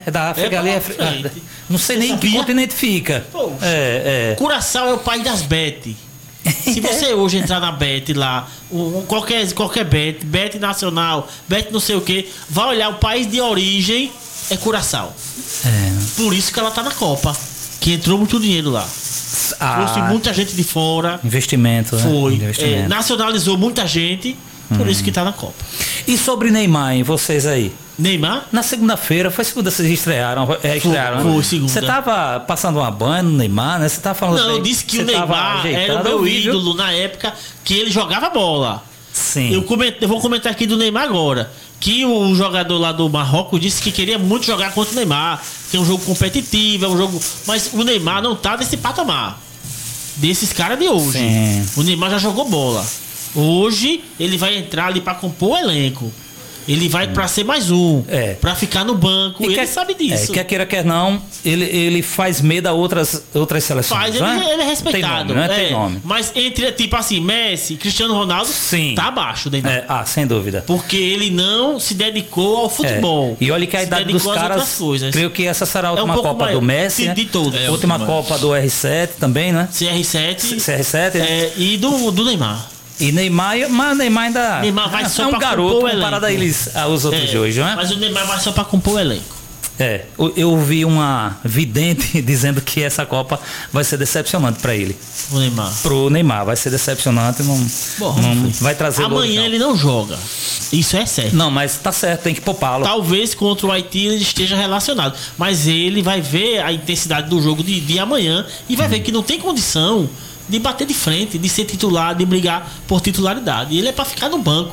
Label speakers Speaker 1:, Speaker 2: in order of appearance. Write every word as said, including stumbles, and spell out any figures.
Speaker 1: É da África
Speaker 2: É
Speaker 1: ali, é,
Speaker 2: pra frente.
Speaker 1: não sei nem em que
Speaker 2: sabia?
Speaker 1: continente fica.
Speaker 2: Poxa.
Speaker 1: É, é.
Speaker 2: Curaçao é o país das bet. Se você hoje entrar na bet lá, um, qualquer, qualquer bet, bet nacional, bet não sei o que, vai olhar o país de origem, é Curaçao.
Speaker 1: É.
Speaker 2: Por isso que ela tá na Copa. Que entrou muito dinheiro lá.
Speaker 1: Ah,
Speaker 2: Trouxe muita gente de fora.
Speaker 1: investimento, né?
Speaker 2: Foi.
Speaker 1: Investimento.
Speaker 2: É, nacionalizou muita gente. Por isso que tá na Copa.
Speaker 1: E sobre Neymar, hein, vocês aí?
Speaker 2: Neymar?
Speaker 1: Na segunda-feira, foi segunda vocês estrearam, é, estrearam.
Speaker 2: foi
Speaker 1: né?
Speaker 2: segunda.
Speaker 1: Você tava passando uma banha no Neymar, né? Você tava falando
Speaker 2: Não, eu
Speaker 1: bem,
Speaker 2: disse que
Speaker 1: você
Speaker 2: o
Speaker 1: tava
Speaker 2: Neymar
Speaker 1: ajeitando,
Speaker 2: era o
Speaker 1: eu
Speaker 2: meu
Speaker 1: vi, viu?
Speaker 2: ídolo na época que ele jogava bola.
Speaker 1: Sim.
Speaker 2: Eu, coment, eu vou comentar aqui do Neymar agora. Que o jogador lá do Marrocos disse que queria muito jogar contra o Neymar. Que é um jogo competitivo, é um jogo. Mas o Neymar não tá nesse patamar desses caras de hoje.
Speaker 1: Sim.
Speaker 2: O Neymar já jogou bola. Hoje ele vai entrar ali pra compor o elenco. Ele vai pra ser mais um.
Speaker 1: É.
Speaker 2: Pra ficar no banco.
Speaker 1: E
Speaker 2: Ele
Speaker 1: quer-
Speaker 2: sabe disso.
Speaker 1: É, quer queira, quer não, ele, ele faz medo a outras, outras seleções.
Speaker 2: Faz, ele,
Speaker 1: né?
Speaker 2: ele é respeitado.
Speaker 1: Tem nome, né?
Speaker 2: é.
Speaker 1: Tem nome.
Speaker 2: Mas entre, tipo assim, Messi, Cristiano Ronaldo,
Speaker 1: Sim.
Speaker 2: tá abaixo do Neymar.
Speaker 1: É, ah, sem dúvida.
Speaker 2: Porque ele não se dedicou ao futebol.
Speaker 1: É. E olha que a
Speaker 2: Se
Speaker 1: idade dos
Speaker 2: dedicou às
Speaker 1: caras,
Speaker 2: outras coisas.
Speaker 1: creio que essa será a
Speaker 2: É um
Speaker 1: última
Speaker 2: pouco
Speaker 1: Copa
Speaker 2: maior
Speaker 1: do Messi,
Speaker 2: de-
Speaker 1: né?
Speaker 2: de todos.
Speaker 3: É,
Speaker 1: última
Speaker 3: última.
Speaker 1: Copa do R sete também, né?
Speaker 2: C R sete
Speaker 1: C R sete.
Speaker 2: é, e do, do Neymar.
Speaker 1: E Neymar, mas Neymar ainda
Speaker 2: Neymar vai
Speaker 1: é
Speaker 2: só
Speaker 1: um
Speaker 2: pra
Speaker 1: garoto
Speaker 2: compor o
Speaker 1: comparado a
Speaker 2: elenco.
Speaker 1: eles, aos outros
Speaker 2: É,
Speaker 1: de hoje, não é?
Speaker 2: Mas o Neymar vai só pra compor o elenco.
Speaker 1: É, eu- eu vi uma vidente dizendo que essa Copa vai ser decepcionante para ele.
Speaker 2: O Neymar.
Speaker 1: Pro Neymar, vai ser decepcionante, não,
Speaker 2: Bom,
Speaker 1: não vai trazer gols,
Speaker 2: amanhã
Speaker 1: não.
Speaker 2: ele não joga. Isso é certo.
Speaker 1: Não, mas tá certo, tem que poupá-lo.
Speaker 2: Talvez contra o Haiti ele esteja relacionado. Mas ele vai ver a intensidade do jogo de, de amanhã e vai ver que não tem condição de bater de frente, de ser titular, de brigar por titularidade. E ele é pra ficar no banco.